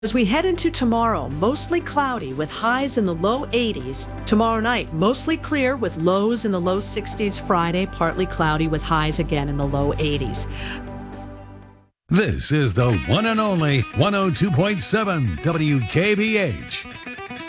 As we head into tomorrow, mostly cloudy with highs in the low 80s. Tomorrow night, mostly clear with lows in the low 60s. Friday, partly cloudy with highs again in the low 80s. This is the one and only 102.7 WKBH.